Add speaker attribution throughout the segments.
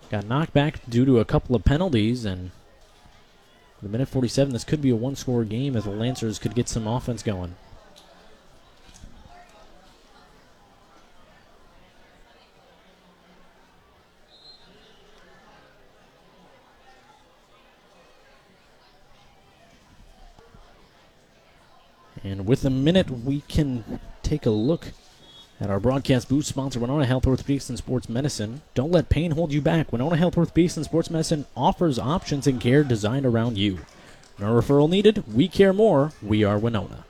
Speaker 1: got knocked back due to a couple of penalties, and with a minute 47, this could be a one-score game if the Lancers could get some offense going. And with a minute, we can take a look at our broadcast booth sponsor, Winona Health Orthopedics and Sports Medicine. Don't let pain hold you back. Winona Health Orthopedics and Sports Medicine offers options and care designed around you. No referral needed. We care more. We are Winona.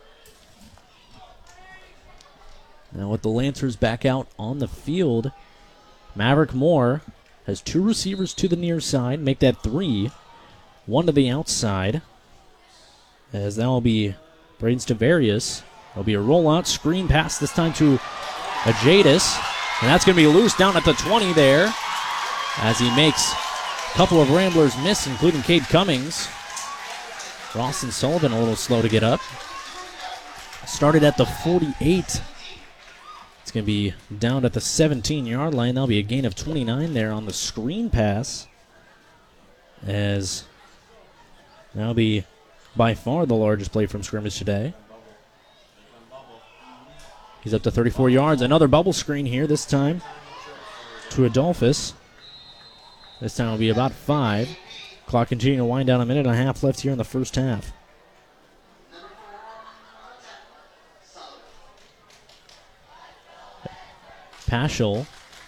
Speaker 1: Now with the Lancers back out on the field, Maverick Moore has two receivers to the near side. Make that three. One to the outside. As that will be Braden Stavarius. There'll be a rollout, screen pass, this time to Ajadis. And that's going to be loose down at the 20 there as he makes a couple of Ramblers miss, including Cade Cummings. Ross and Sullivan a little slow to get up. Started at the 48. It's going to be down at the 17-yard line. That'll be a gain of 29 there on the screen pass. As that'll be by far the largest play from scrimmage today. He's up to 34 yards. Another bubble screen here, this time to Adolphus. This time will be about 5. Clock continuing to wind down, a minute and a half left here in the first half. Paschal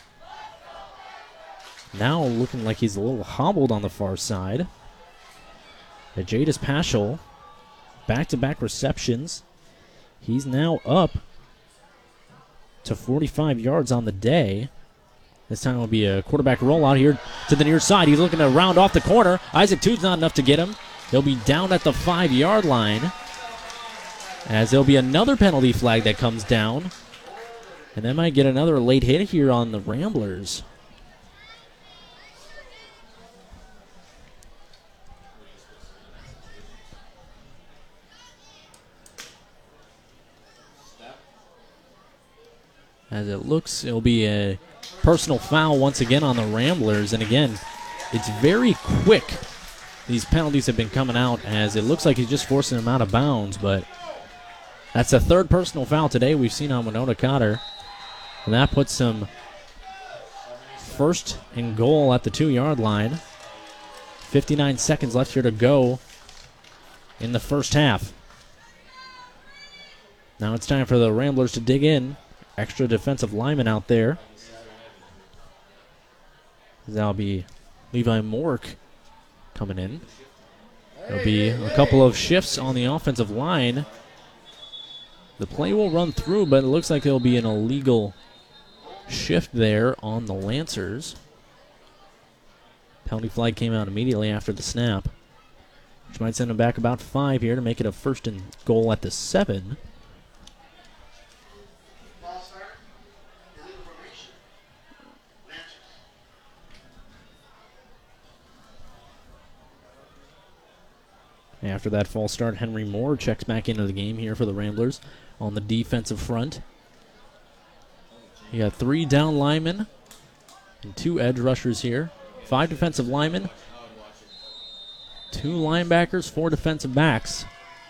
Speaker 1: now looking like he's a little hobbled on the far side. Jadis Paschal, back-to-back receptions. He's now up to 45 yards on the day. This time it will be a quarterback rollout here to the near side. He's looking to round off the corner. Isaac Tude's not enough to get him. He'll be down at the 5-yard line, as there'll be another penalty flag that comes down. And they might get another late hit here on the Ramblers. As it looks, it'll be a personal foul once again on the Ramblers. And again, it's very quick. These penalties have been coming out, as it looks like he's just forcing them out of bounds. But that's the third personal foul today we've seen on Winona Cotter. And that puts him first and goal at the 2-yard line. 59 seconds left here to go in the first half. Now it's time for the Ramblers to dig in. Extra defensive lineman out there. That'll be Levi Mork coming in. There'll be a couple of shifts on the offensive line. The play will run through, but it looks like there'll be an illegal shift there on the Lancers. Penalty flag came out immediately after the snap, which might send them back about 5 here to make it a first and goal at the 7. After that false start, Henry Moore checks back into the game here for the Ramblers on the defensive front. You got 3 down linemen and 2 edge rushers here. 5 defensive linemen, 2 linebackers, 4 defensive backs.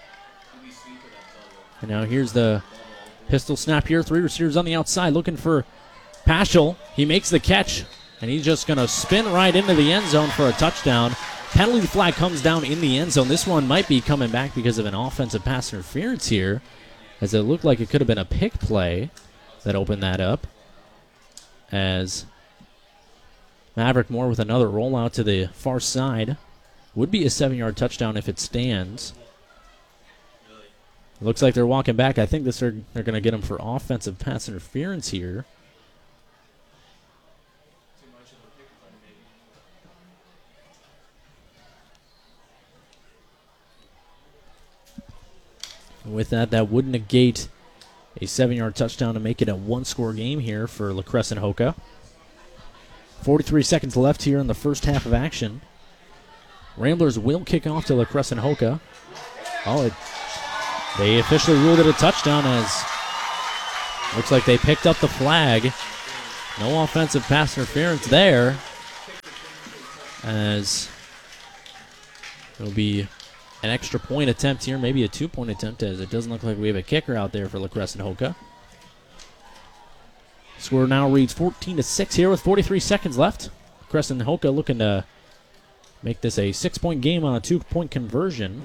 Speaker 1: And now here's the pistol snap here. 3 receivers on the outside looking for Paschal. He makes the catch, and he's just going to spin right into the end zone for a touchdown. Penalty flag comes down in the end zone. This one might be coming back because of an offensive pass interference here, as it looked like it could have been a pick play that opened that up. As Maverick Moore with another rollout to the far side. Would be a 7-yard touchdown if it stands. It looks like they're walking back. I think they're going to get him for offensive pass interference here. With that would negate a 7-yard touchdown to make it a 1-score game here for La Crescent Hoka. 43 seconds left here in the first half of action. Ramblers will kick off to La Crescent Hoka. They officially ruled it a touchdown, as looks like they picked up the flag. No offensive pass interference there. as it'll be an extra point attempt here, maybe a 2-point attempt, as it doesn't look like we have a kicker out there for La Crescent Hoka. Score now reads 14-6 here with 43 seconds left. Crescent Hoka looking to make this a 6-point game on a 2-point conversion.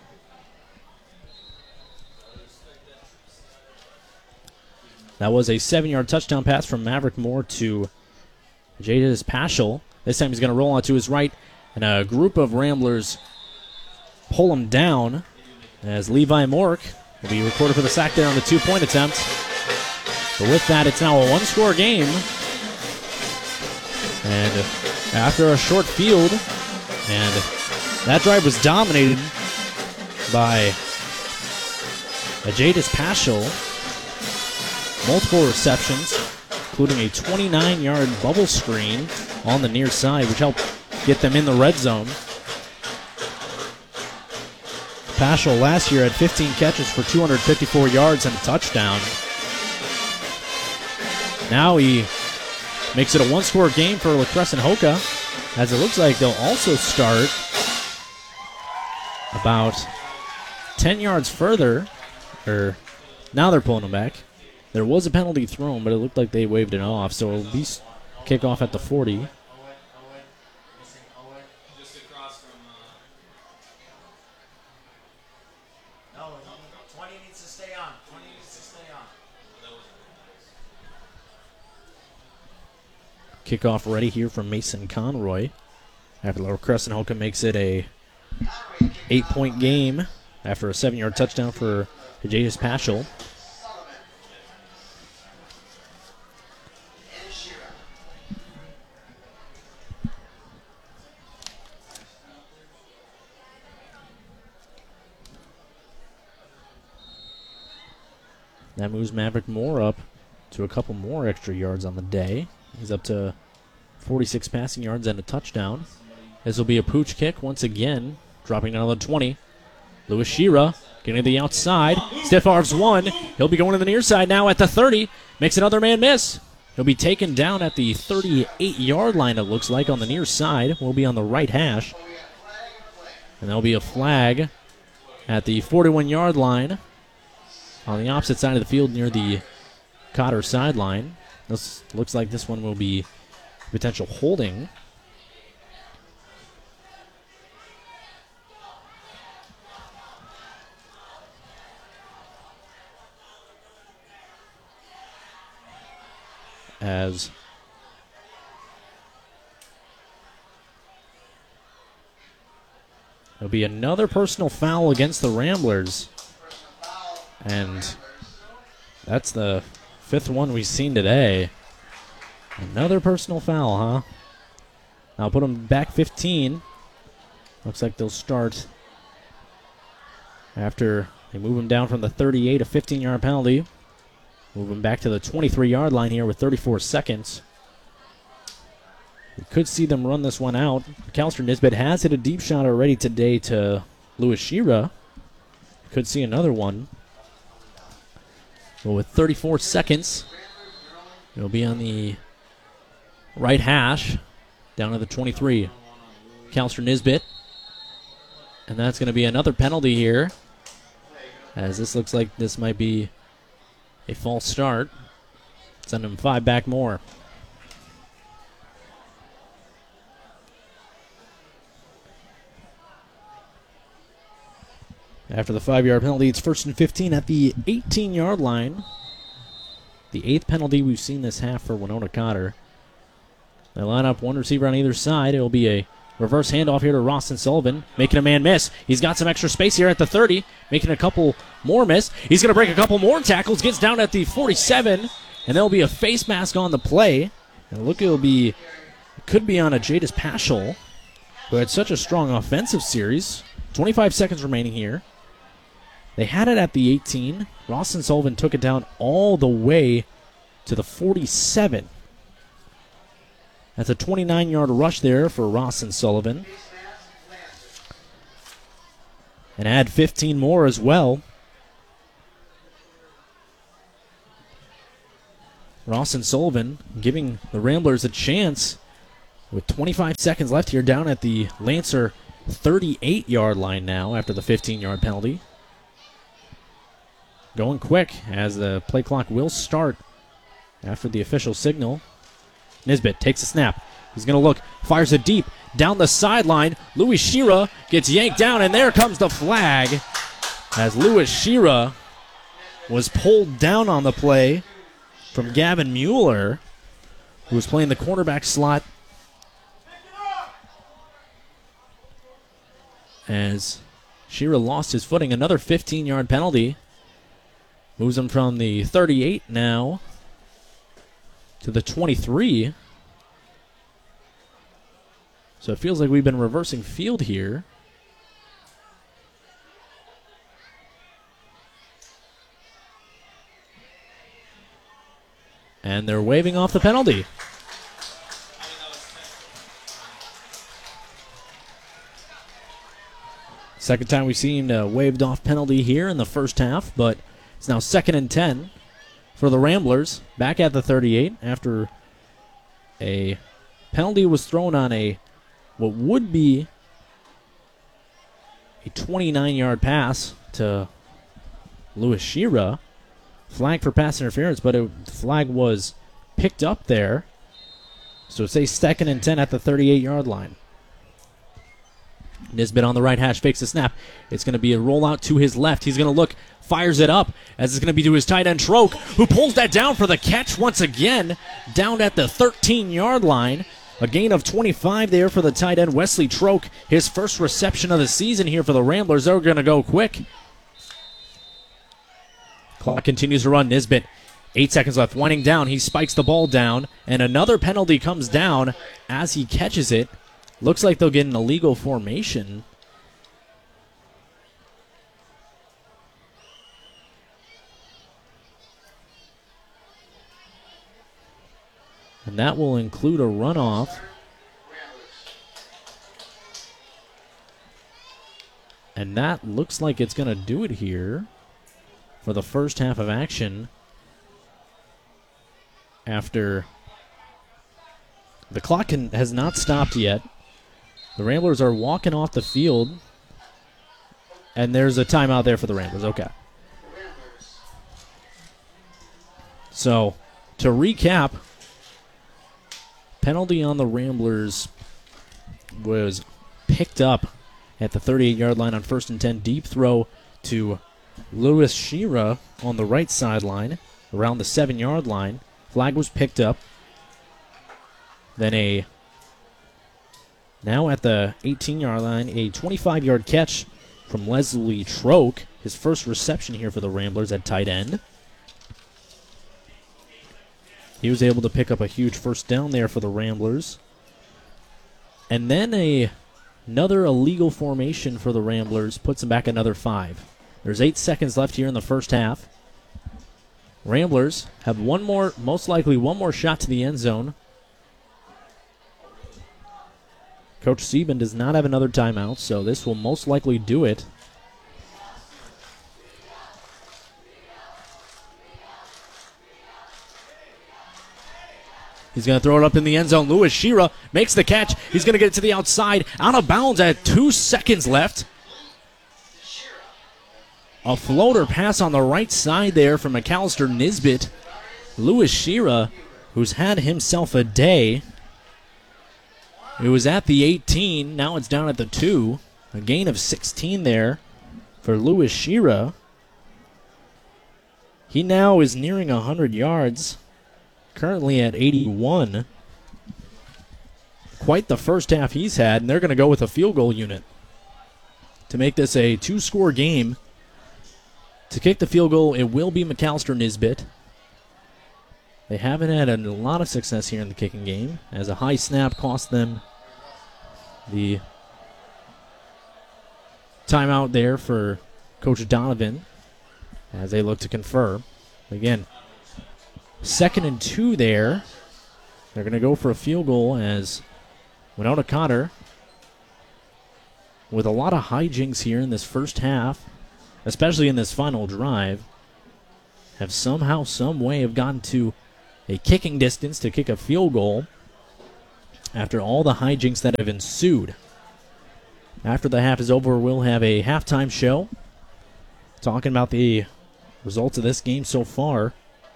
Speaker 1: That was a 7-yard touchdown pass from Maverick Moore to Jadis Paschal. This time he's going to roll out to his right, and a group of Ramblers pull him down as Levi Mork will be recorded for the sack there on the 2-point attempt. But with that, it's now a 1-score game. And after a short field, and that drive was dominated by Jadis Paschal. Multiple receptions, including a 29-yard bubble screen on the near side, which helped get them in the red zone. Paschal last year had 15 catches for 254 yards and a touchdown. Now he makes it a 1-score game for La Crescent Hoka, as it looks like they'll also start about 10 yards further. Now they're pulling them back. There was a penalty thrown, but it looked like they waved it off, so it'll be kickoff at the 40. Kickoff ready here from Mason Conroy. After La Crescent Hoka makes it a 8-point game after a 7-yard touchdown for Jadis Paschal. That moves Maverick Moore up to a couple more extra yards on the day. He's up to 46 passing yards and a touchdown. This will be a pooch kick once again, dropping down to the 20. Lewis Shira getting to the outside. Stiff arms one. He'll be going to the near side now at the 30. Makes another man miss. He'll be taken down at the 38-yard line, it looks like, on the near side. Will be on the right hash. And there'll be a flag at the 41-yard line on the opposite side of the field near the Cotter sideline. This looks like this one will be potential holding. As there'll be another personal foul against the Ramblers. And that's the 5th one we've seen today. Another personal foul, huh? Now put them back 15. Looks like they'll start after they move them down from the 38, a 15-yard penalty. Move them back to the 23-yard line here with 34 seconds. We could see them run this one out. McAllister Nisbet has hit a deep shot already today to Lewis Shira. Could see another one. But with 34 seconds, it'll be on the right hash, down to the 23. McAllister Nisbet. And that's going to be another penalty here, as this looks like this might be a false start. Send him 5 back more. After the 5-yard penalty, it's 1st and 15 at the 18-yard line. The 8th penalty we've seen this half for Winona Cotter. They line up one receiver on either side. It'll be a reverse handoff here to Rawson Sullivan, making a man miss. He's got some extra space here at the 30, making a couple more miss. He's going to break a couple more tackles, gets down at the 47, and there'll be a face mask on the play. And look, it could be on a Jadis Paschal, who had such a strong offensive series. 25 seconds remaining here. They had it at the 18. Rawson Sullivan took it down all the way to the 47. That's a 29-yard rush there for Rawson Sullivan. And add 15 more as well. Rawson Sullivan giving the Ramblers a chance With 25 seconds left here, down at the Lancer 38-yard line now after the 15-yard penalty. Going quick as the play clock will start after the official signal. Nisbet takes a snap. He's going to look, fires it deep down the sideline. Louis Shira gets yanked down, and there comes the flag as Louis Shira was pulled down on the play from Gavin Mueller, who was playing the cornerback slot. As Shira lost his footing, another 15-yard penalty. Moves him from the 38 now to the 23. So it feels like we've been reversing field here. And they're waving off the penalty. Second time we've seen a waved off penalty here in the first half, but it's now 2nd and 10 for the Ramblers. Back at the 38 after a penalty was thrown on what would be a 29-yard pass to Louis Shira. Flag for pass interference, but the flag was picked up there. So it's a 2nd and 10 at the 38-yard line. Nisbet on the right hash fakes the snap. It's going to be a rollout to his left. He's going to look, fires it up, as it's going to be to his tight end, Troke, who pulls that down for the catch once again, down at the 13-yard line. A gain of 25 there for the tight end, Wesley Troke. His first reception of the season here for the Ramblers. They're going to go quick. Clock continues to run. Nisbet, 8 seconds left, winding down. He spikes the ball down, and another penalty comes down as he catches it. Looks like they'll get an illegal formation. And that will include a runoff. And that looks like it's going to do it here for the first half of action. After the clock has not stopped yet. The Ramblers are walking off the field. And there's a timeout there for the Ramblers. Okay. So, to recap, penalty on the Ramblers was picked up at the 38-yard line on 1st and 10. Deep throw to Louis Shira on the right sideline around the 7-yard line. Flag was picked up. Then now at the 18-yard line, a 25-yard catch from Wesley Troke. His first reception here for the Ramblers at tight end. He was able to pick up a huge first down there for the Ramblers. And then another illegal formation for the Ramblers puts them back another 5. There's 8 seconds left here in the first half. Ramblers have most likely one more shot to the end zone. Coach Sieben does not have another timeout, so this will most likely do it. He's going to throw it up in the end zone. Louis Shira makes the catch. He's going to get it to the outside. Out of bounds at 2 seconds left. A floater pass on the right side there from McAllister Nisbet. Louis Shira, who's had himself a day. It was at the 18. Now it's down at the 2. A gain of 16 there for Louis Shira. He now is nearing 100 yards. Currently at 81. Quite the first half he's had, and they're going to go with a field goal unit to make this a 2-score game. To kick the field goal, it will be McAllister Nisbet. They haven't had a lot of success here in the kicking game, as a high snap cost them the timeout there for Coach Donovan as they look to confer. Again, 2nd and 2 there. They're going to go for a field goal as Winona Cotter, with a lot of hijinks here in this first half, especially in this final drive, have somehow, some way have gotten to a kicking distance to kick a field goal. after all the hijinks that have ensued. After the half is over, we'll have a halftime show talking about the results of this game so far.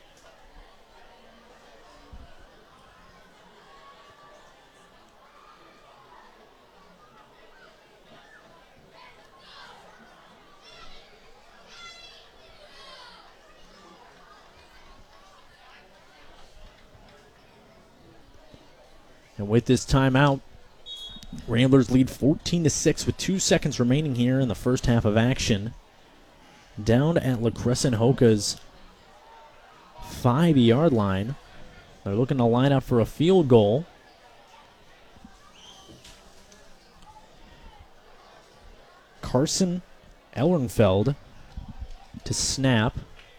Speaker 1: And with this timeout, Ramblers lead 14-6 with 2 seconds remaining here in the first half of action. Down at La Crescent Hoka's 5-yard line. They're looking to line up for a field goal. Carson Ehrenfeld to snap.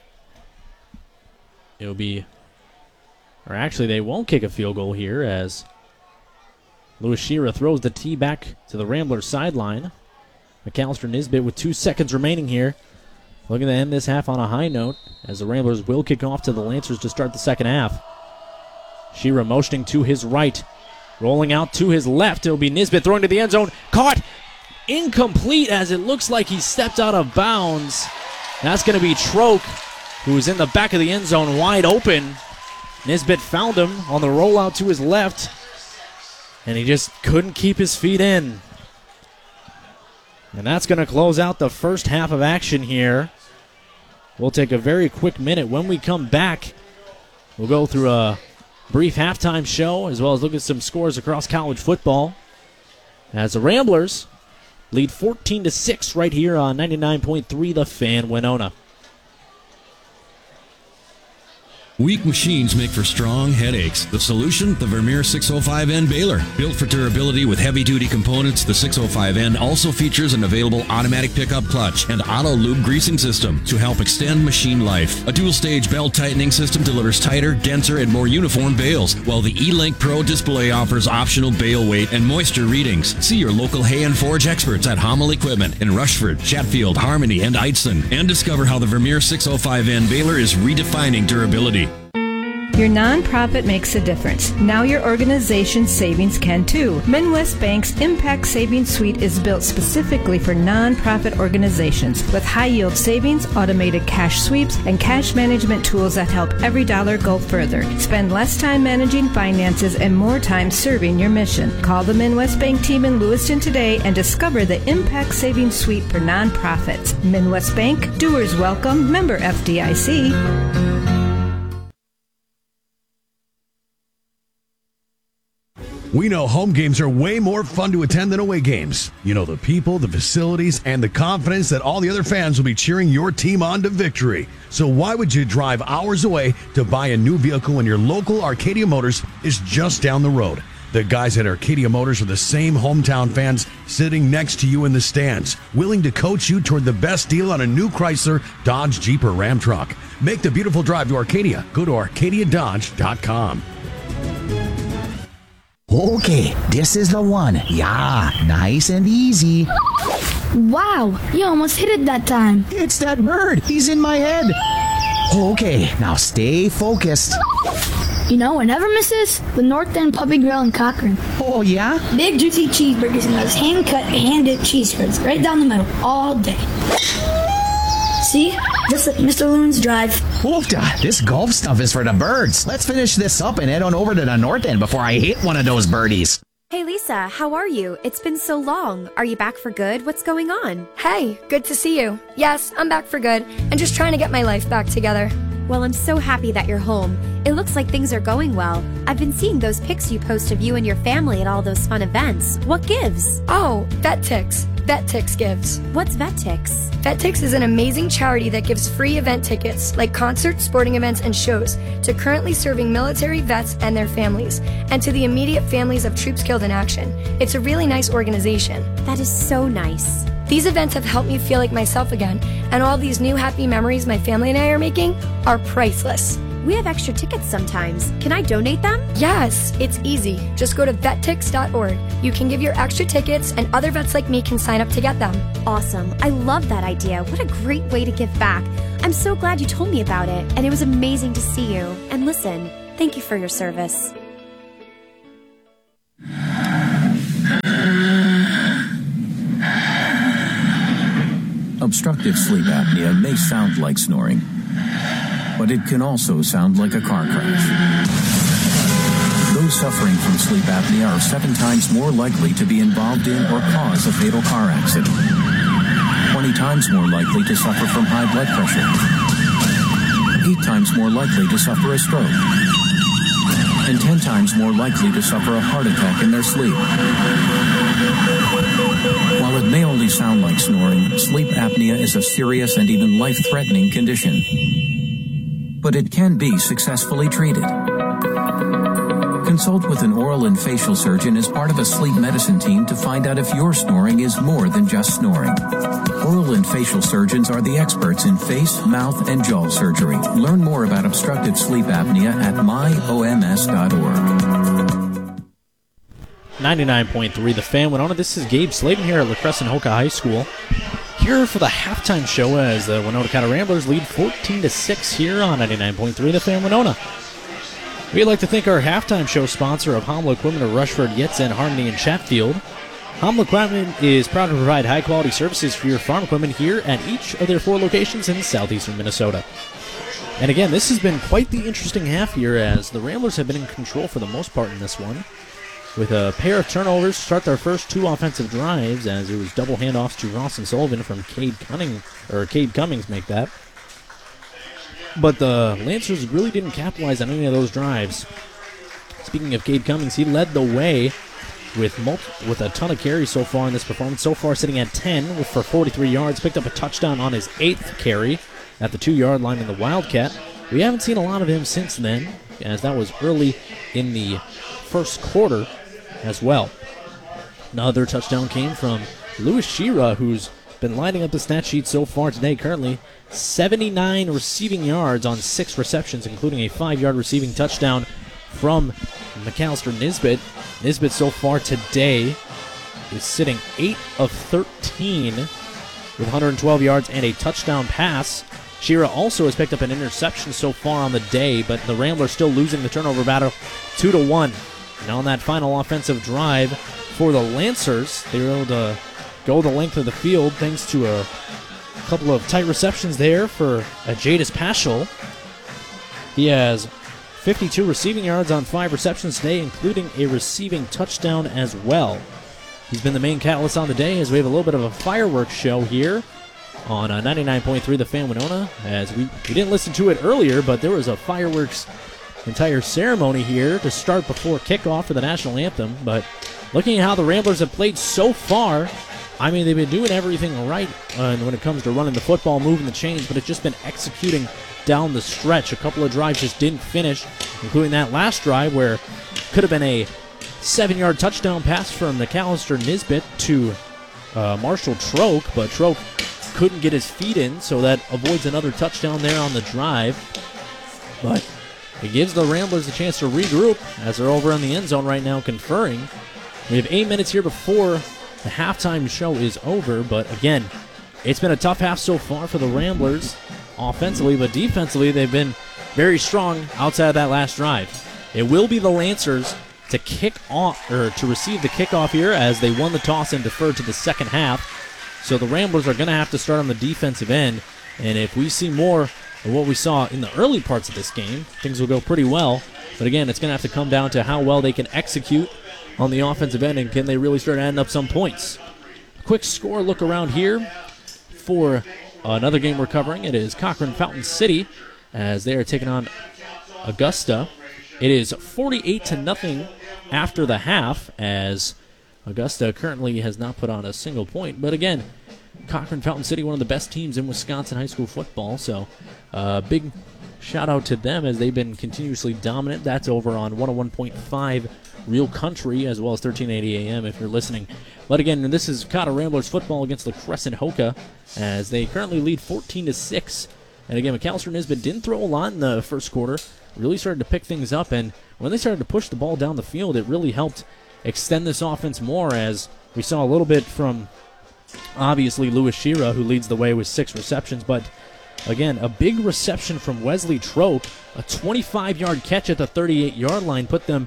Speaker 1: It'll be, or actually they won't kick a field goal here as Lewis Shearer throws the tee back to the Ramblers sideline. McAllister Nisbet with 2 seconds remaining here. Looking to end this half on a high note as the Ramblers will kick off to the Lancers to start the second half. Shearer motioning to his right. Rolling out to his left. It'll be Nisbet throwing to the end zone. Caught. Incomplete as it looks like he stepped out of bounds. That's going to be Troke, who is in the back of the end zone wide open. Nisbet found him on the rollout to his left, and he just couldn't keep his feet in. And that's going to close out the first half of action here. We'll take a very quick minute. When we come back, we'll go through a brief halftime show as well as look at some scores across college football as the Ramblers lead 14-6 right here on 99.3 The Fan Winona.
Speaker 2: Weak machines make for strong headaches. The solution? The Vermeer 605N baler. Built for durability with heavy-duty components, the 605N also features an available automatic pickup clutch and auto-lube greasing system to help extend machine life. A dual-stage belt tightening system delivers tighter, denser, and more uniform bales, while the E-Link Pro display offers optional bale weight and moisture readings. See your local Hay and Forge experts at Hummel Equipment in Rushford, Chatfield, Harmony, and Eidston, and discover how the Vermeer 605N baler is redefining durability.
Speaker 3: Your nonprofit makes a difference. Now your organization's savings can too. Midwest Bank's Impact Savings Suite is built specifically for nonprofit organizations with high-yield savings, automated cash sweeps, and cash management tools that help every dollar go further. Spend less time managing finances and more time serving your mission. Call the Midwest Bank team in Lewiston today and discover the Impact Savings Suite for nonprofits. Midwest Bank, doers welcome, member FDIC.
Speaker 4: We know home games are way more fun to attend than away games. You know, the people, the facilities, and the confidence that all the other fans will be cheering your team on to victory. So why would you drive hours away to buy a new vehicle when your local Arcadia Motors is just down the road? The guys at Arcadia Motors are the same hometown fans sitting next to you in the stands, willing to coach you toward the best deal on a new Chrysler, Dodge, Jeep, or Ram truck. Make the beautiful drive to Arcadia. Go to ArcadiaDodge.com.
Speaker 5: Okay, this is the one. Yeah, nice and easy.
Speaker 6: Wow, you almost hit it that time.
Speaker 5: It's that bird. He's in my head. Okay, now stay focused.
Speaker 6: You know what never misses? The North End Puppy Grill in Cochrane.
Speaker 5: Oh, yeah?
Speaker 6: Big juicy cheeseburgers and those hand-cut, hand-dipped cheese curds right down the middle all day. See? Just like Mr. Loon's Drive.
Speaker 5: Oofda, this golf stuff is for the birds. Let's finish this up and head on over to the North End before I hit one of those birdies.
Speaker 7: Hey Lisa, how are you? It's been so long. Are you back for good? What's going on?
Speaker 8: Hey, good to see you. Yes, I'm back for good and just trying to get my life back together.
Speaker 7: Well, I'm so happy that you're home. It looks like things are going well. I've been seeing those pics you post of you and your family at all those fun events. What gives?
Speaker 8: Oh, VetTix. VetTix gives.
Speaker 7: What's VetTix?
Speaker 8: VetTix is an amazing charity that gives free event tickets, like concerts, sporting events, and shows, to currently serving military vets and their families, and to the immediate families of troops killed in action. It's a really nice organization.
Speaker 7: That is so nice.
Speaker 8: These events have helped me feel like myself again, and all these new happy memories my family and I are making are priceless.
Speaker 7: We have extra tickets sometimes. Can I donate them?
Speaker 8: Yes, it's easy. Just go to vettix.org. You can give your extra tickets, and other vets like me can sign up to get them.
Speaker 7: Awesome. I love that idea. What a great way to give back. I'm so glad you told me about it, and it was amazing to see you. And listen, thank you for your service.
Speaker 9: Obstructive sleep apnea may sound like snoring, but it can also sound like a car crash. Those suffering from sleep apnea are 7 times more likely to be involved in or cause a fatal car accident, 20 times more likely to suffer from high blood pressure, 8 times more likely to suffer a stroke, and 10 times more likely to suffer a heart attack in their sleep. While it may only sound like snoring, sleep apnea is a serious and even life-threatening condition. But it can be successfully treated. Consult with an oral and facial surgeon as part of a sleep medicine team to find out if your snoring is more than just snoring. Oral and facial surgeons are the experts in face, mouth, and jaw surgery. Learn more about obstructive sleep apnea at myoms.org.
Speaker 1: 99.3 The Fan went on. This is Gabe Slavin here at La Crescent Hoka High School. Here for the halftime show as the Winona County Ramblers lead 14-6 here on 99.3 The Fan Winona. We'd like to thank our halftime show sponsor of Homla Equipment of Rushford, Yetzen, Harmony, and Chatfield. Homla Equipment is proud to provide high-quality services for your farm equipment here at each of their 4 locations in southeastern Minnesota. And again, this has been quite the interesting half here as the Ramblers have been in control for the most part in this one, with a pair of turnovers to start their first 2 offensive drives as it was double handoffs to Ross and Sullivan from Cade Cummings make that. But the Lancers really didn't capitalize on any of those drives. Speaking of Cade Cummings, he led the way with a ton of carries so far in this performance. So far sitting at 10 for 43 yards. Picked up a touchdown on his 8th carry at the 2-yard line in the Wildcat. We haven't seen a lot of him since then, as that was early in the first quarter as well. Another touchdown came from Lewis Shira, who's been lining up the stat sheet so far today. Currently 79 receiving yards on 6 receptions, including a 5-yard receiving touchdown from McAllister Nisbet. Nisbet so far today is sitting 8 of 13 with 112 yards and a touchdown pass. Shira also has picked up an interception so far on the day, but the Ramblers still losing the turnover battle 2-1. And on that final offensive drive for the Lancers, they were able to go the length of the field thanks to a couple of tight receptions there for Jadis Paschal. He has 52 receiving yards on 5 receptions today, including a receiving touchdown as well. He's been the main catalyst on the day as we have a little bit of a fireworks show here on 99.3 The Fan Winona. As we didn't listen to it earlier, but there was a fireworks entire ceremony here to start before kickoff for the national anthem. But looking at how the Ramblers have played so far, I mean, they've been doing everything right when it comes to running the football, moving the chains, but it's just been executing down the stretch. A couple of drives just didn't finish, including that last drive where it could have been a 7-yard touchdown pass from McAllister Nisbet to Marshall Troke, but Troke couldn't get his feet in, so that avoids another touchdown there on the drive. But it gives the Ramblers a chance to regroup as they're over in the end zone right now conferring. We have 8 minutes here before the halftime show is over, but again, it's been a tough half so far for the Ramblers offensively, but defensively they've been very strong outside of that last drive. It will be the Lancers to kick off or to receive the kickoff here as they won the toss and deferred to the second half. So the Ramblers are going to have to start on the defensive end, and if we see more of what we saw in the early parts of this game, things will go pretty well. But again, it's going to have to come down to how well they can execute on the offensive end, and can they really start adding up some points. A quick score look around here for another game we're covering. It is Cochran Fountain City as they are taking on Augusta. It is 48-0 after the half, as Augusta currently has not put on a single point. But again, Cochran Fountain City, one of the best teams in Wisconsin high school football, so big shout out to them as they've been continuously dominant. That's over on 101.5 Real Country, as well as 1380 AM if you're listening. But again, this is Cotter Ramblers football against La Crescent Hoka as they currently lead 14-6. And again, McAllister Nisbet didn't throw a lot in the first quarter. Really started to pick things up, and when they started to push the ball down the field, it really helped extend this offense more, as we saw a little bit from, obviously, Lewis Shira, who leads the way with 6 receptions. But again, a big reception from Wesley Troke, a 25-yard catch at the 38-yard line, put them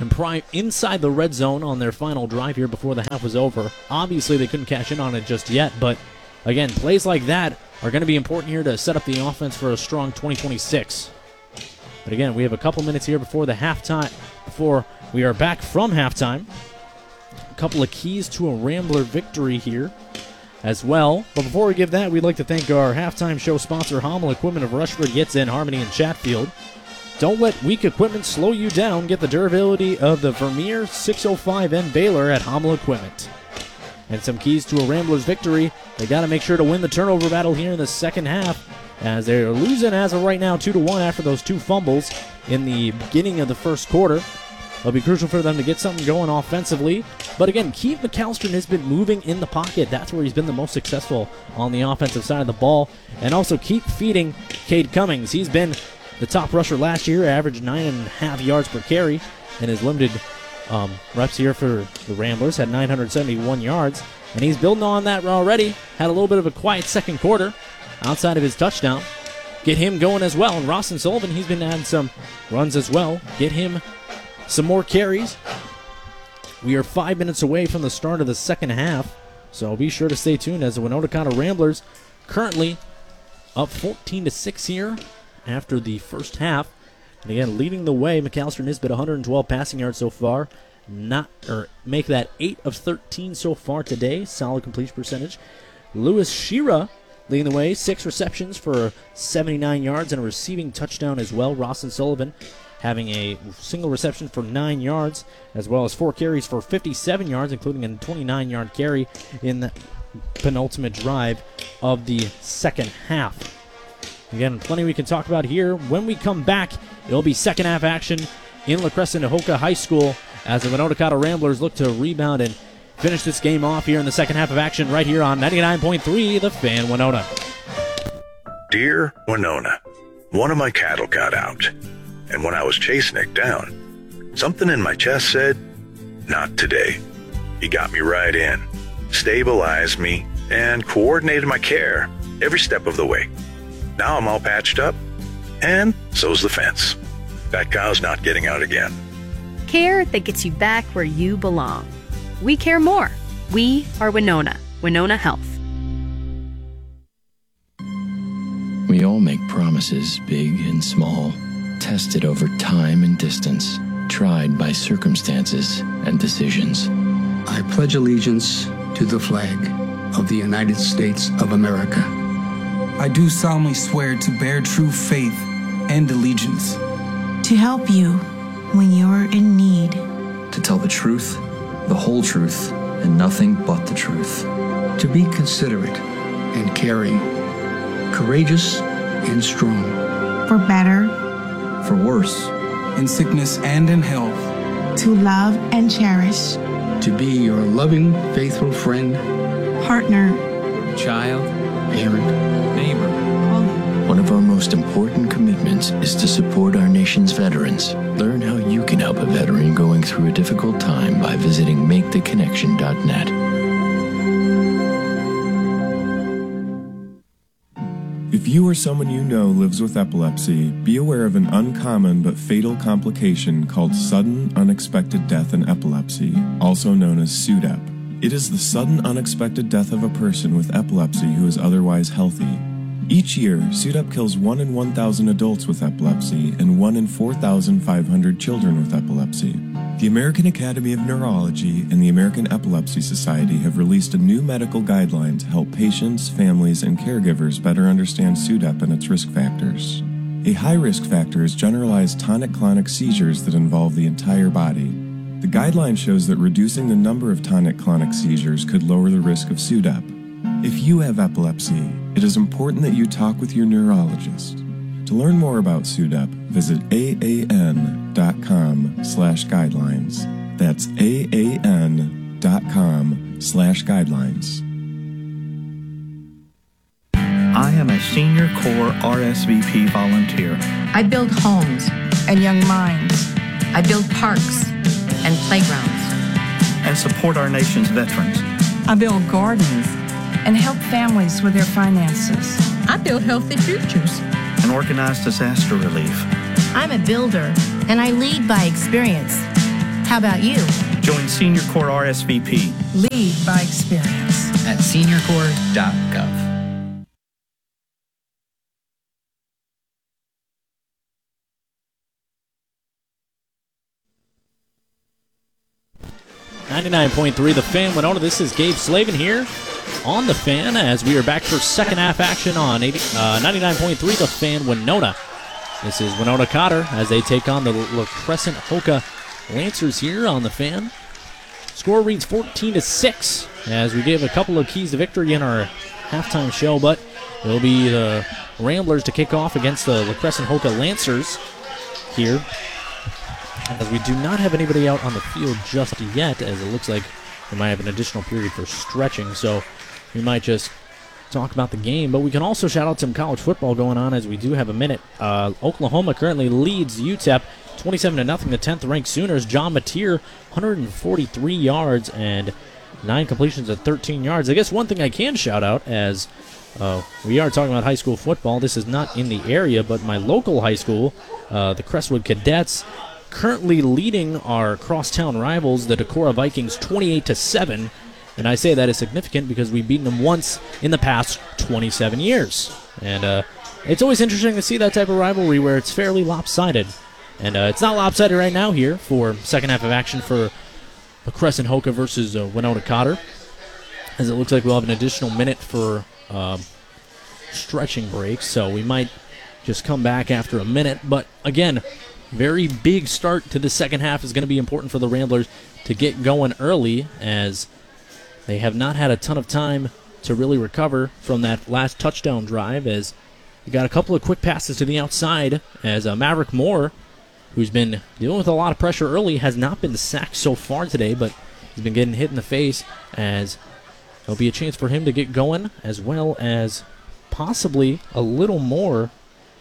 Speaker 1: inside the red zone on their final drive here before the half was over. Obviously, they couldn't cash in on it just yet, but again, plays like that are going to be important here to set up the offense for a strong 2026. But again, we have a couple minutes here before we are back from halftime. A couple of keys to a Rambler victory here as well. But before we give that, we'd like to thank our halftime show sponsor, Hommel Equipment of Rushford, Yitzhak, Harmony, and Chatfield. Don't let weak equipment slow you down. Get the durability of the Vermeer 605N Baler at Hommel Equipment. And some keys to a Ramblers victory. They got to make sure to win the turnover battle here in the second half, as they're losing as of right now 2-1 after those 2 fumbles in the beginning of the first quarter. It'll be crucial for them to get something going offensively. But again, Keith McAllister has been moving in the pocket. That's where he's been the most successful on the offensive side of the ball. And also keep feeding Cade Cummings. He's been the top rusher last year, averaged 9.5 yards per carry in his limited reps here for the Ramblers, had 971 yards. And he's building on that already. Had a little bit of a quiet second quarter outside of his touchdown. Get him going as well. And Rawson Sullivan, he's been adding some runs as well. Get him some more carries. We are 5 minutes away from the start of the second half, so be sure to stay tuned as the Winona Ramblers currently up 14-6 here after the first half. And again, leading the way, McAllister Nisbet, 112 passing yards so far. Make that 8 of 13 so far today. Solid completion percentage. Lewis Shira leading the way, 6 receptions for 79 yards and a receiving touchdown as well. Rawson Sullivan having a single reception for 9 yards, as well as 4 carries for 57 yards, including a 29-yard carry in the penultimate drive of the second half. Again, plenty we can talk about here. When we come back, it'll be second half action in La Crescent Hoka High School as the Winona Ramblers look to rebound and finish this game off here in the second half of action right here on 99.3 The Fan Winona.
Speaker 10: Dear Winona, one of my cattle got out, and when I was chasing it down, something in my chest said, not today. He got me right in, stabilized me, and coordinated my care every step of the way. Now I'm all patched up, and so's the fence. That cow's not getting out again.
Speaker 11: Care that gets you back where you belong. We care more. We are Winona. Winona Health.
Speaker 12: We all make promises, big and small, tested over time and distance, tried by circumstances and decisions.
Speaker 13: I pledge allegiance to the flag of the United States of America.
Speaker 14: I do solemnly swear to bear true faith and allegiance.
Speaker 15: To help you when you're in need.
Speaker 16: To tell the truth, the whole truth, and nothing but the truth.
Speaker 13: To be considerate and caring, courageous and strong.
Speaker 15: For better.
Speaker 16: For worse.
Speaker 14: In sickness and in health.
Speaker 15: To love and cherish.
Speaker 13: To be your loving, faithful friend.
Speaker 15: Partner.
Speaker 13: Child. Parent.
Speaker 16: Neighbor. One of our most important commitments is to support our nation's veterans. Learn how you can help a veteran going through a difficult time by visiting maketheconnection.net.
Speaker 17: If you or someone you know lives with epilepsy, be aware of an uncommon but fatal complication called sudden unexpected death in epilepsy, also known as SUDEP. It is the sudden unexpected death of a person with epilepsy who is otherwise healthy. Each year, SUDEP kills 1 in 1,000 adults with epilepsy and 1 in 4,500 children with epilepsy. The American Academy of Neurology and the American Epilepsy Society have released a new medical guideline to help patients, families, and caregivers better understand SUDEP and its risk factors. A high risk factor is generalized tonic-clonic seizures that involve the entire body. The guideline shows that reducing the number of tonic-clonic seizures could lower the risk of SUDEP. If you have epilepsy, it is important that you talk with your neurologist. To learn more about SUDEP, visit aan.com/guidelines. That's aan.com/guidelines.
Speaker 18: I am a Senior Corps RSVP volunteer.
Speaker 19: I build homes and young minds. I build parks and playgrounds.
Speaker 18: And support our nation's veterans.
Speaker 20: I build gardens and help families with their finances.
Speaker 19: I build healthy futures.
Speaker 18: And organize disaster relief.
Speaker 19: I'm a builder, and I lead by experience. How about you?
Speaker 18: Join Senior Corps RSVP
Speaker 20: Lead by experience.
Speaker 5: At seniorcorps.gov.
Speaker 1: .3 The Fan, Winona. This is Gabe Slavin here on The Fan as we are back for second half action on 99.3 The Fan, Winona. This is Winona Cotter as they take on the La Crescent Hoka Lancers here on The Fan. Score reads 14-6 as we gave a couple of keys to victory in our halftime show, but it'll be the Ramblers to kick off against the La Crescent Hoka Lancers here, as we do not have anybody out on the field just yet, as it looks like we might have an additional period for stretching, so we might just talk about the game. But we can also shout out some college football going on as we do have a minute. Oklahoma currently leads UTEP 27-0, the 10th-ranked Sooners. John Mateer, 143 yards and 9 completions at 13 yards. I guess one thing I can shout out, as we are talking about high school football, this is not in the area, but my local high school, the Crestwood Cadets, currently leading our crosstown rivals, the Decorah Vikings, 28-7. And I say that is significant because we've beaten them once in the past 27 years. And it's always interesting to see that type of rivalry where it's fairly lopsided. And it's not lopsided right now here for second half of action for the Crescent Hoka versus Winona Cotter, as it looks like we'll have an additional minute for stretching breaks. So we might just come back after a minute. But again, very big start to the second half is going to be important for the Ramblers to get going early, as they have not had a ton of time to really recover from that last touchdown drive, as we got a couple of quick passes to the outside, as Maverick Moore, who's been dealing with a lot of pressure early, has not been sacked so far today, but he's been getting hit in the face, as there'll be a chance for him to get going, as well as possibly a little more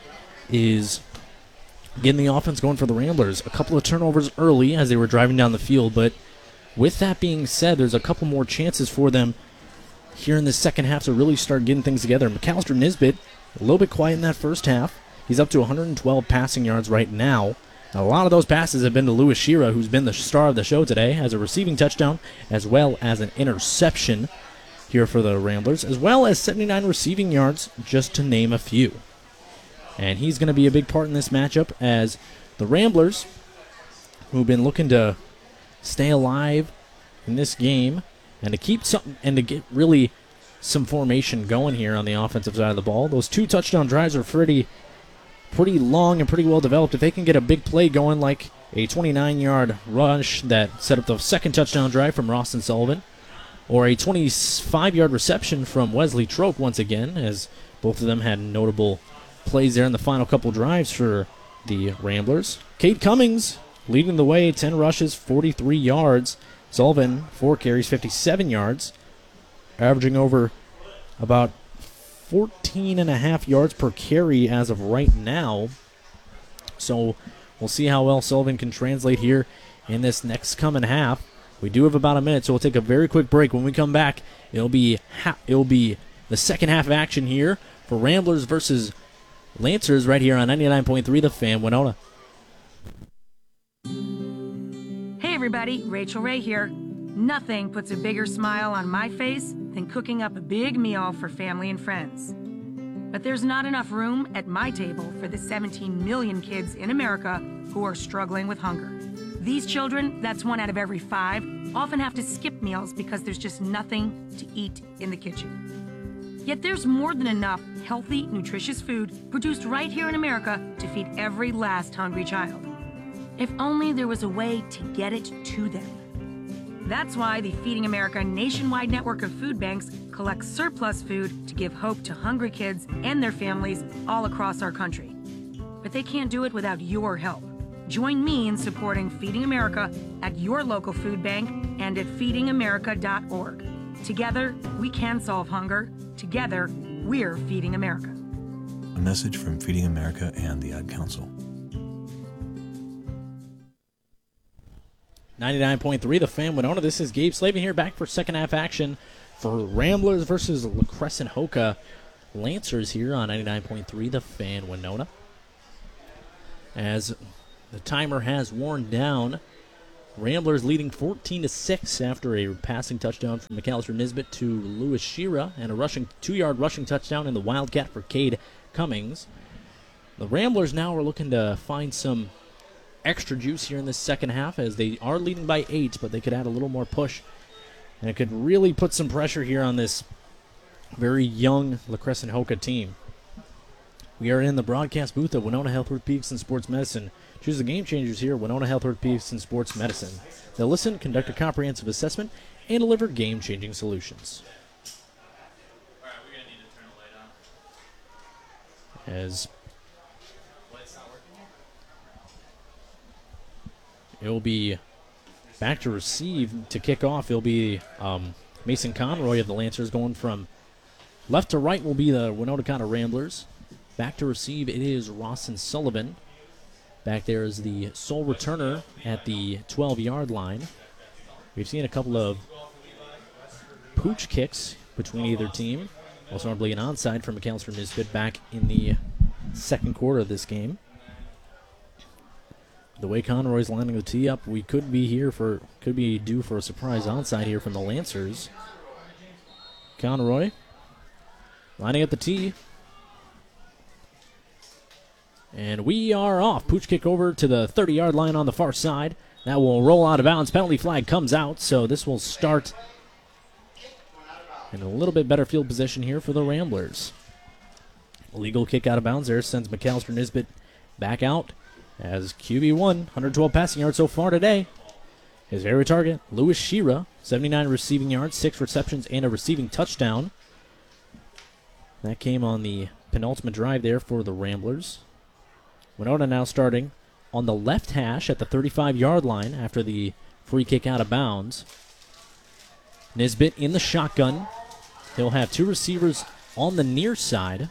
Speaker 1: is getting the offense going for the Ramblers. A couple of turnovers early as they were driving down the field, but with that being said, there's a couple more chances for them here in the second half to really start getting things together. McAllister Nisbet, a little bit quiet in that first half. He's up to 112 passing yards right now. A lot of those passes have been to Lewis Shira, who's been the star of the show today, as a receiving touchdown as well as an interception here for the Ramblers, as well as 79 receiving yards, just to name a few. And he's going to be a big part in this matchup, as the Ramblers, who've been looking to stay alive in this game and to keep something and to get really some formation going here on the offensive side of the ball. Those 2 touchdown drives are pretty long and pretty well developed. If they can get a big play going, like a 29-yard rush that set up the second touchdown drive from Roston Sullivan, or a 25-yard reception from Wesley Troke once again, as both of them had notable plays there in the final couple drives for the Ramblers. Cade Cummings leading the way, 10 rushes, 43 yards. Sullivan, 4 carries, 57 yards, averaging over about 14.5 yards per carry as of right now. So we'll see how well Sullivan can translate here in this next coming half. We do have about a minute, so we'll take a very quick break. When we come back, it'll be the second half of action here for Ramblers versus Lancers right here on 99.3 The Fan, Winona.
Speaker 20: Hey everybody, Rachel Ray here. Nothing puts a bigger smile on my face than cooking up a big meal for family and friends. But there's not enough room at my table for the 17 million kids in America who are struggling with hunger. These children, that's 1 out of every 5, often have to skip meals because there's just nothing to eat in the kitchen. Yet there's more than enough healthy, nutritious food produced right here in America to feed every last hungry child. If only there was a way to get it to them. That's why the Feeding America nationwide network of food banks collects surplus food to give hope to hungry kids and their families all across our country. But they can't do it without your help. Join me in supporting Feeding America at your local food bank and at feedingamerica.org. Together, we can solve hunger. Together, we're Feeding America.
Speaker 21: A message from Feeding America and the Ad Council.
Speaker 1: 99.3 The Fan, Winona. This is Gabe Slavin here, back for second half action for Ramblers versus La Crescent Hoka Lancers here on 99.3 The Fan, Winona. As the timer has worn down, Ramblers leading 14-6 after a passing touchdown from McAllister Nisbet to Lewis Shira and a 2-yard rushing touchdown in the Wildcat for Cade Cummings. The Ramblers now are looking to find some extra juice here in this second half as they are leading by 8, but they could add a little more push. And it could really put some pressure here on this very young La Crescent Hoka team. We are in the broadcast booth of Winona Health Orthopedics Sports Medicine. Choose the game changers here at Winona Health Orthopedics Sports Medicine. They'll listen, conduct a comprehensive assessment, and deliver game-changing solutions. As it will be back to receive to kick off. It'll be Mason Conroy of the Lancers going from left to right will be the Winona Ramblers. Back to receive, it is Rawson Sullivan. Back there is the sole returner at the 12-yard line. We've seen a couple of pooch kicks between either team. Also, notably an onside from McAllister Nisbet back in the second quarter of this game. The way Conroy's lining the tee up, we could be due for a surprise onside here from the Lancers. Conroy lining up the tee. And we are off. Pooch kick over to the 30-yard line on the far side. That will roll out of bounds. Penalty flag comes out, so this will start in a little bit better field position here for the Ramblers. Illegal kick out of bounds there sends McAllister Nisbet back out as QB1, 112 passing yards so far today. His very target, Lewis Shira, 79 receiving yards, 6 receptions, and a receiving touchdown. That came on the penultimate drive there for the Ramblers. Winona now starting on the left hash at the 35-yard line after the free kick out of bounds. Nisbet in the shotgun. He'll have 2 receivers on the near side.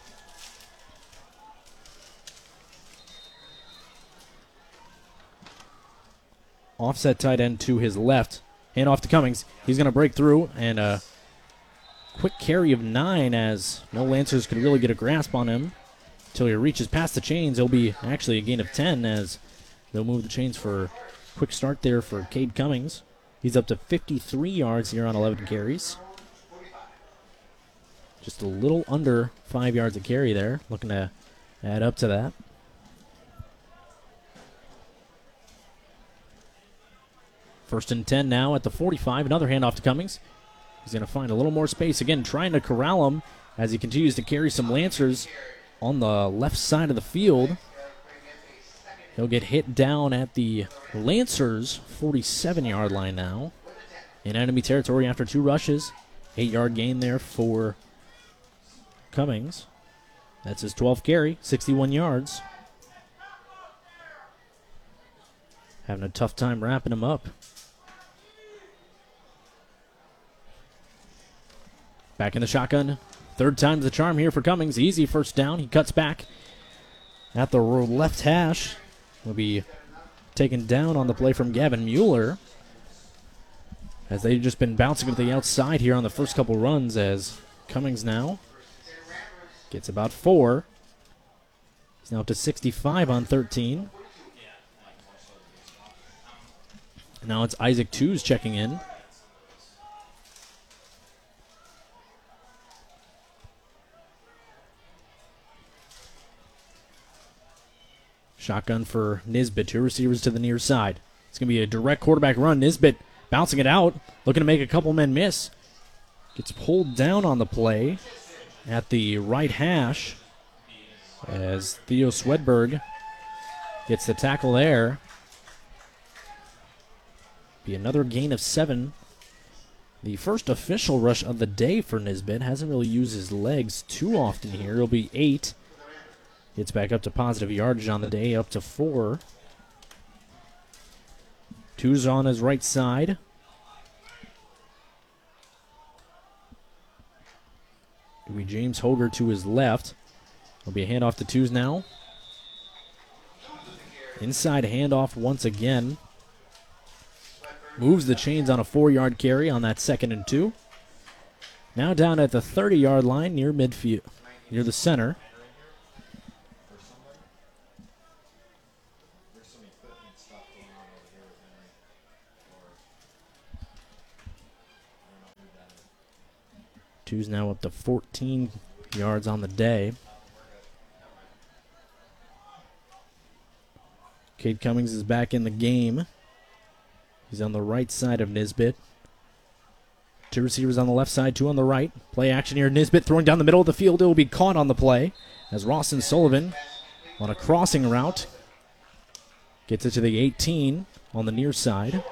Speaker 1: Offset tight end to his left. Hand off to Cummings. He's going to break through, and a quick carry of 9 as no Lancers could really get a grasp on him until he reaches past the chains. It'll be actually a gain of 10 as they'll move the chains for a quick start there for Cade Cummings. He's up to 53 yards here on 11 carries. Just a little under 5 yards a carry there. Looking to add up to that. First and 10 now at the 45. Another handoff to Cummings. He's going to find a little more space. Again, trying to corral him as he continues to carry some Lancers on the left side of the field. He'll get hit down at the Lancers' 47-yard line now. In enemy territory after 2 rushes. 8-yard gain there for Cummings. That's his 12th carry, 61 yards. Having a tough time wrapping him up. Back in the shotgun. Third time's the charm here for Cummings. Easy first down. He cuts back at the left hash. Will be taken down on the play from Gavin Mueller, as they've just been bouncing to the outside here on the first couple runs, as Cummings now gets about 4. He's now up to 65 on 13. And now it's Isaac Tews checking in. Shotgun for Nisbet. 2 receivers to the near side. It's going to be a direct quarterback run. Nisbet bouncing it out, looking to make a couple men miss. Gets pulled down on the play at the right hash as Theo Swedberg gets the tackle there. Be another gain of 7. The first official rush of the day for Nisbet. Hasn't really used his legs too often here. It'll be 8. Gets back up to positive yardage on the day, up to 4. Tews on his right side. It'll be James Hoger to his left. It'll be a handoff to Tews now. Inside handoff once again. Moves the chains on a 4-yard carry on that 2nd and 2. Now down at the 30-yard line near midfield, near the center. Two's now up to 14 yards on the day. Cade Cummings is back in the game. He's on the right side of Nisbet. 2 receivers on the left side, 2 on the right. Play action here. Nisbet throwing down the middle of the field. It will be caught on the play as Rawson Sullivan on a crossing route gets it to the 18 on the near side.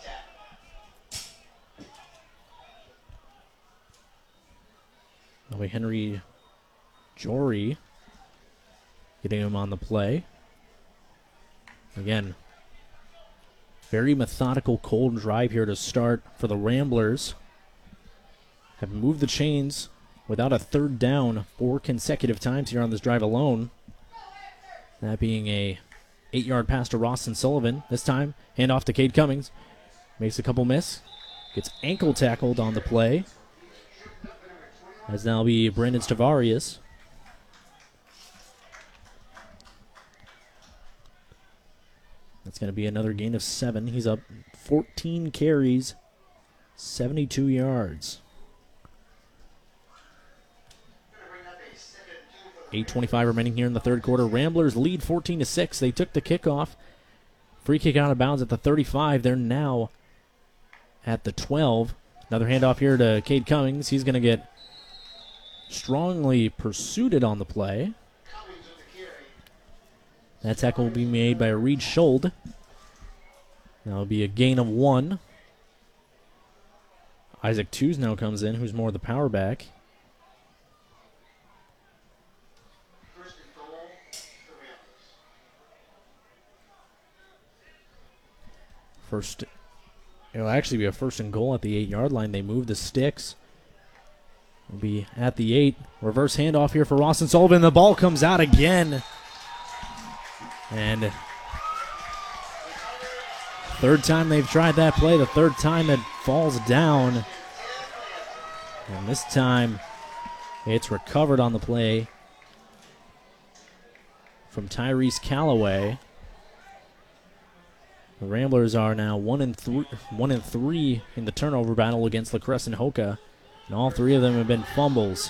Speaker 1: That'll be Henry Jory getting him on the play. Again, very methodical, cold drive here to start for the Ramblers. Have moved the chains without a third down 4 consecutive times here on this drive alone. That being a 8-yard pass to Rawson Sullivan. This time, handoff to Cade Cummings. Makes a couple miss. Gets ankle tackled on the play. As now be Brandon Stavarius. That's going to be another gain of 7. He's up 14 carries, 72 yards. 8:25 remaining here in the third quarter. Ramblers lead 14-6. They took the kickoff. Free kick out of bounds at the 35. They're now at the 12. Another handoff here to Cade Cummings. He's going to get strongly pursued on the play. That tackle will be made by Reed Schold. That'll be a gain of 1. Isaac Tews now comes in, who's more the power back. It'll actually be a 1st and goal at the 8-yard line. They move the sticks. It'll be at the 8. Reverse handoff here for Rawson Sullivan. The ball comes out again. And third time they've tried that play. The third time it falls down. And this time it's recovered on the play from Tyrese Callaway. The Ramblers are now 1-3 in the turnover battle against La Crescent Hoka, and all 3 of them have been fumbles.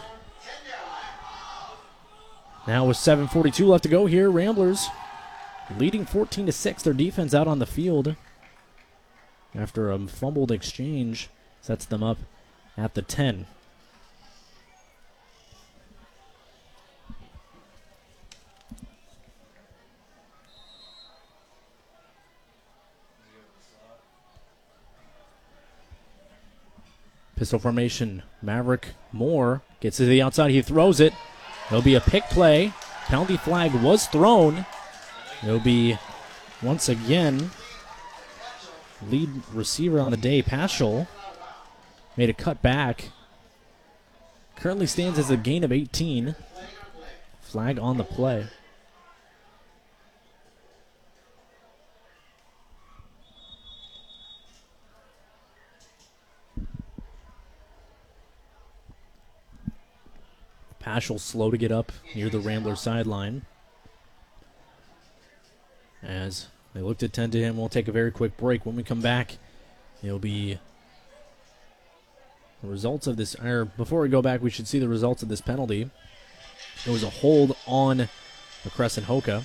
Speaker 1: Now with 7:42 left to go here, Ramblers leading 14-6. Their defense out on the field after a fumbled exchange sets them up at the 10. Pistol formation, Maverick Moore gets to the outside. He throws it. There'll be a pick play. Penalty flag was thrown. It'll be, once again, lead receiver on the day, Paschal, made a cut back. Currently stands as a gain of 18. Flag on the play. Paschal slow to get up near the Rambler sideline. As they look to tend to him, we'll take a very quick break. When we come back, it'll be the results of this. Or before we go back, we should see the results of this penalty. It was a hold on the Crescent Hoka.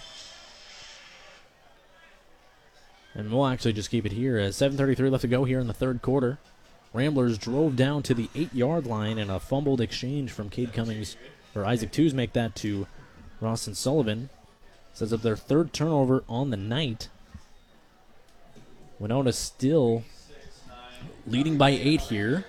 Speaker 1: And we'll actually just keep it here as 7:33 left to go here in the third quarter. Ramblers drove down to the 8-yard line, and a fumbled exchange from Cade Cummings, or Isaac Tews, make that to Rawson Sullivan. Sets up their 3rd turnover on the night. Winona still leading by 8 here.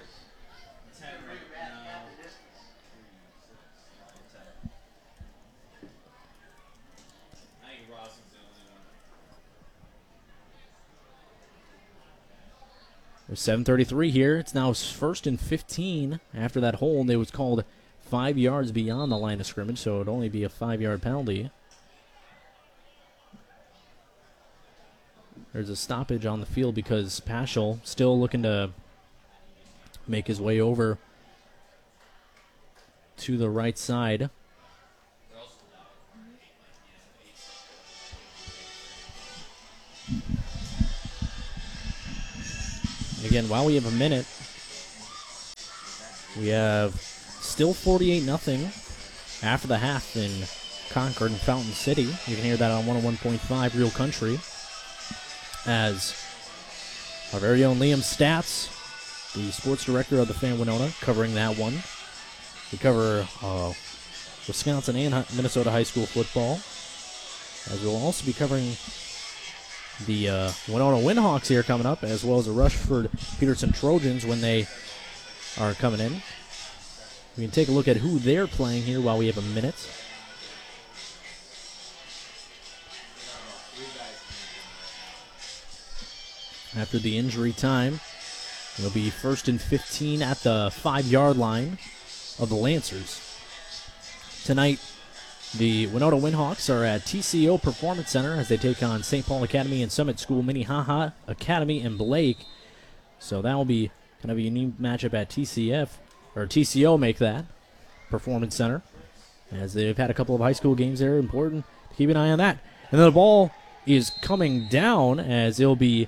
Speaker 1: There's 7:33 here. It's now 1st and 15 after that hold. It was called 5 yards beyond the line of scrimmage, so it would only be a 5-yard penalty. There's a stoppage on the field because Paschal still looking to make his way over to the right side. Again, while we have a minute, we have still 48-0 after the half in Concord and Fountain City. You can hear that on 101.5 Real Country. As our very own Liam Stats, the sports director of the Fan Winona, covering that one. We cover Wisconsin and Minnesota high school football. As we'll also be covering the Winona Windhawks here coming up, as well as the Rushford Peterson Trojans when they are coming in. We can take a look at who they're playing here while we have a minute. After the injury time, it'll be 1st and 15 at the 5-yard line of the Lancers. Tonight, the Winona Windhawks are at TCO Performance Center as they take on St. Paul Academy and Summit School, Minnehaha Academy, and Blake. So that will be kind of a unique matchup at TCO make that Performance Center, as they've had a couple of high school games there. Important to keep an eye on that. And then the ball is coming down as it'll be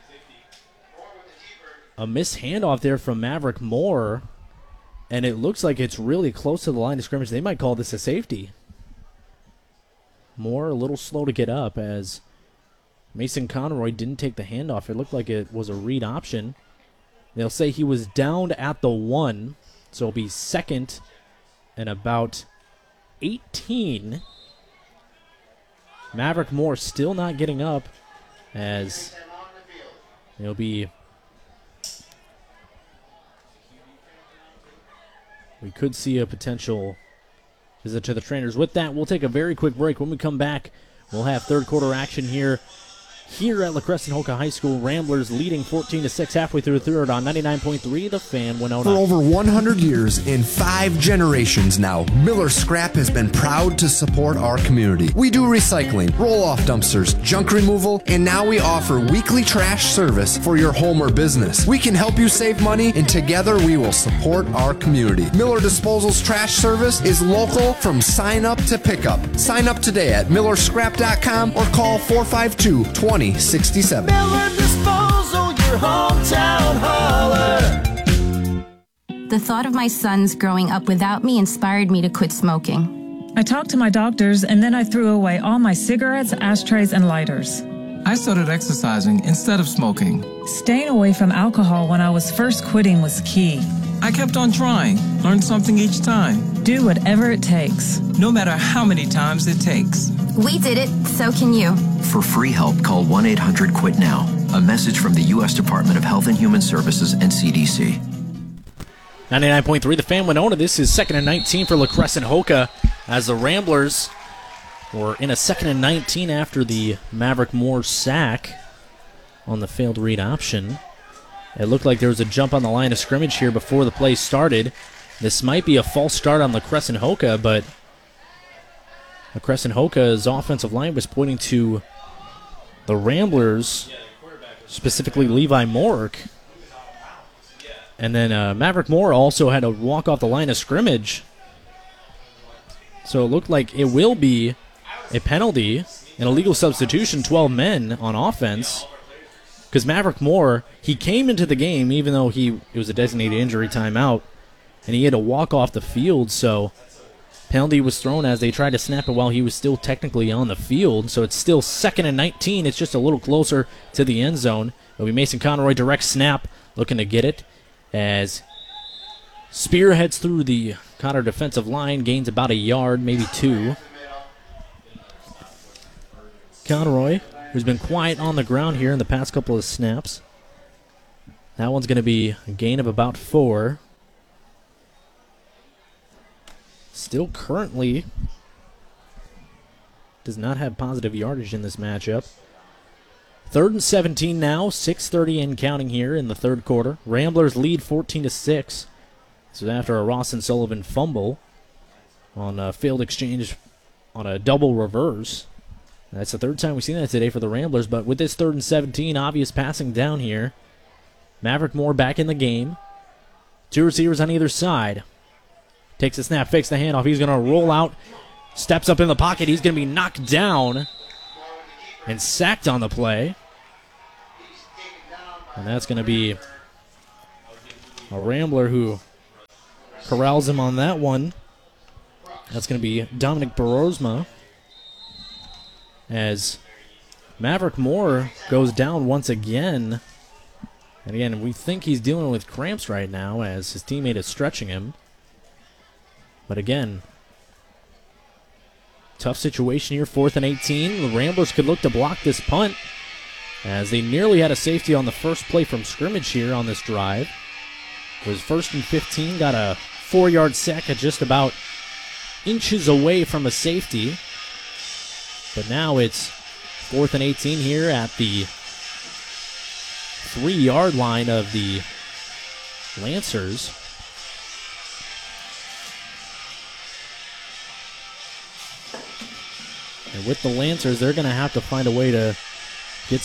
Speaker 1: a missed handoff there from Maverick Moore, and it looks like it's really close to the line of scrimmage. They might call this a safety. Moore a little slow to get up as Mason Conroy didn't take the handoff. It looked like it was a read option. They'll say he was downed at the 1, so it'll be 2nd and about 18. Maverick Moore still not getting up as it'll be... We could see a potential visit to the trainers. With that, we'll take a very quick break. When we come back, we'll have third quarter action here at La Crescent-Hoka High School. Ramblers leading 14-6 halfway through the third on 99.3 The Fan Winona.
Speaker 2: For over 100 years and 5 generations now, Miller Scrap has been proud to support our community. We do recycling, roll-off dumpsters, junk removal, and now we offer weekly trash service for your home or business. We can help you save money, and together we will support our community. Miller Disposal's trash service is local from sign up to pickup. Sign up today at millerscrap.com or call 452-2067.
Speaker 22: Miller Disposal, your hometown hauler.
Speaker 23: The thought of my sons growing up without me inspired me to quit smoking.
Speaker 24: I talked to my doctors, and then I threw away all my cigarettes, ashtrays, and lighters.
Speaker 14: I started exercising instead of smoking.
Speaker 24: Staying away from alcohol when I was first quitting was key.
Speaker 14: I kept on trying, learned something each time.
Speaker 24: Do whatever it takes.
Speaker 14: No matter how many times it takes.
Speaker 23: We did it, so can you.
Speaker 9: For free help, call 1-800-QUIT-NOW. A message from the U.S. Department of Health and Human Services and CDC.
Speaker 1: 99.3 The Fan Winona. This is 2nd and 19 for La Crescent-Hoka as the Ramblers were in a 2nd and 19 after the Maverick Moore sack on the failed read option. It looked like there was a jump on the line of scrimmage here before the play started. This might be a false start on La Crescent-Hoka, but La Crescent-Hoka's offensive line was pointing to the Ramblers, specifically Levi Mork. And then Maverick Moore also had to walk off the line of scrimmage. So it looked like it will be a penalty, an illegal substitution, 12 men on offense. Because Maverick Moore, he came into the game even though it was a designated injury timeout, and he had to walk off the field, so penalty was thrown as they tried to snap it while he was still technically on the field. So it's still 2nd and 19. It's just a little closer to the end zone. It'll be Mason Conroy, direct snap, looking to get it as Spear heads through the Cotter defensive line, gains about a yard, maybe 2. Conroy, who's been quiet on the ground here in the past couple of snaps. That one's going to be a gain of about 4. Still currently does not have positive yardage in this matchup. 3rd and 17 now, 6:30 and counting here in the third quarter. Ramblers lead 14-6. This is after a Ross and Sullivan fumble on a failed exchange on a double reverse. That's the third time we've seen that today for the Ramblers, but with this 3rd and 17, obvious passing down here. Maverick Moore back in the game. 2 receivers on either side. Takes the snap, fakes the handoff. He's going to roll out, steps up in the pocket. He's going to be knocked down and sacked on the play. And that's going to be a Rambler who corrals him on that one. That's going to be Dominic Borosma. As Maverick Moore goes down once again. And again, we think he's dealing with cramps right now as his teammate is stretching him. But again, tough situation here, 4th and 18. The Ramblers could look to block this punt as they nearly had a safety on the first play from scrimmage here on this drive. It was 1st and 15, got a 4-yard sack at just about inches away from a safety. But now it's 4th and 18 here at the 3-yard line of the Lancers. And with the Lancers, they're going to have to find a way to get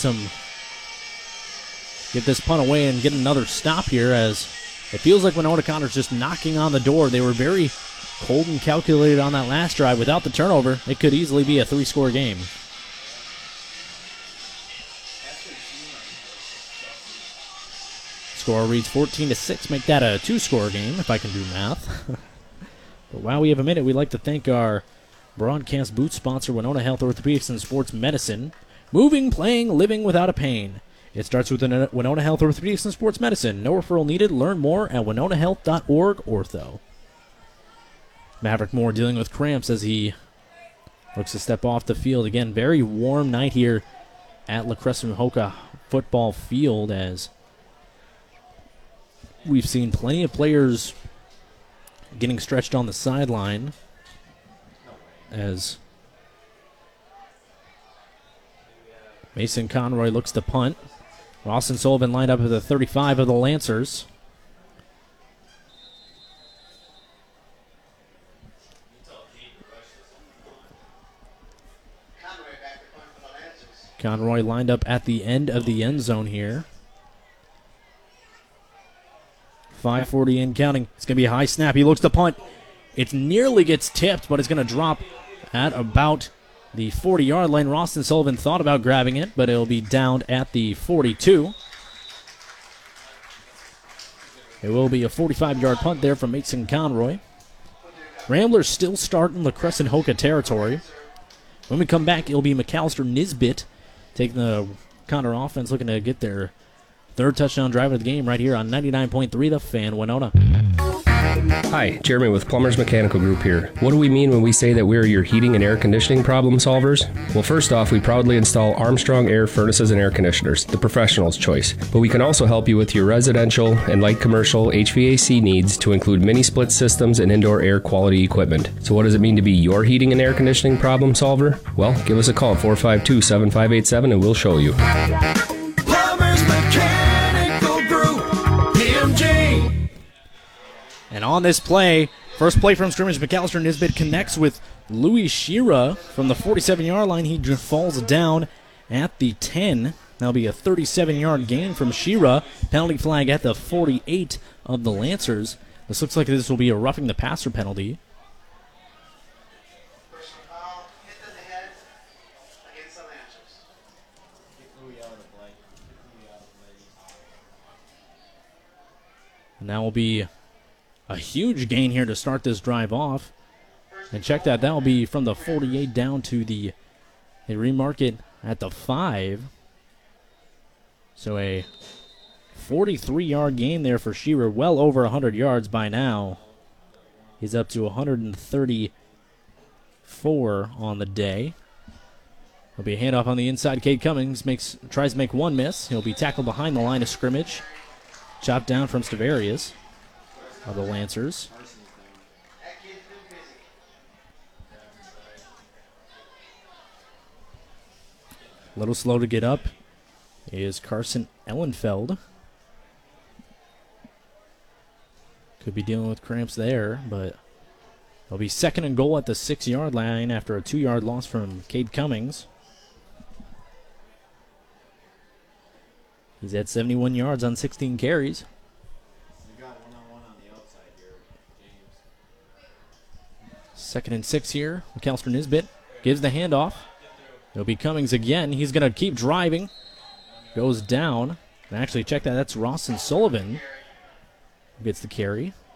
Speaker 1: this punt away and get another stop here, as it feels like Winona Connor's just knocking on the door. They were very cold and calculated on that last drive. Without the turnover, it could easily be a 3-score game. Score reads 14-6. Make that a 2-score game, if I can do math. But while we have a minute, we'd like to thank our broadcast boot sponsor, Winona Health Orthopedics and Sports Medicine. Moving, playing, living without a pain. It starts with Winona Health Orthopedics and Sports Medicine. No referral needed. Learn more at winonahealth.org ortho. Maverick Moore dealing with cramps as he looks to step off the field. Again, very warm night here at La Crescent-Hoka football field, as we've seen plenty of players getting stretched on the sideline, as Mason Conroy looks to punt. Rawson Sullivan lined up at the 35 of the Lancers. Conroy lined up at the end of the end zone here. 5:40 in counting. It's going to be a high snap. He looks to punt. It nearly gets tipped, but it's going to drop at about the 40-yard line. Rawson Sullivan thought about grabbing it, but it'll be down at the 42. It will be a 45-yard punt there from Mason Conroy. Ramblers still starting La Crescent-Hoka territory. When we come back, it'll be McAllister Nisbet taking the Connor offense, looking to get their third touchdown drive of the game right here on 99.3 The Fan, Winona.
Speaker 3: Hi, Jeremy with Plumbers Mechanical Group here. What do we mean when we say that we're your heating and air conditioning problem solvers? Well, first off, we proudly install Armstrong Air furnaces and air conditioners, the professional's choice. But we can also help you with your residential and light commercial HVAC needs, to include mini split systems and indoor air quality equipment. So what does it mean to be your heating and air conditioning problem solver? Well, give us a call at 452-7587 and we'll show you.
Speaker 22: Plumbers Mechanical Group, PMG.
Speaker 1: And on this play, first play from scrimmage, McAllister Nisbet connects with Louis Shira from the 47-yard line. He falls down at the 10. That'll be a 37-yard gain from Shira. Penalty flag at the 48 of the Lancers. This looks like this will be a roughing the passer penalty. And that will be a huge gain here to start this drive off. And check that, that will be from the 48 down to they remark it at the 5. So a 43-yard gain there for Shearer, well over 100 yards by now. He's up to 134 on the day. There'll be a handoff on the inside. Cade Cummings tries to make one miss. He'll be tackled behind the line of scrimmage. Chopped down from Stavarius of the Lancers. A little slow to get up is Carson Ellenfeld. Could be dealing with cramps there, but it'll be second and goal at the 6-yard line after a 2-yard loss from Cade Cummings. He's at 71 yards on 16 carries. Second and 6 here. McAllister Nisbet gives the handoff. It'll be Cummings again. He's going to keep driving. Goes down. And actually, check that. That's Rawson Sullivan who gets the carry.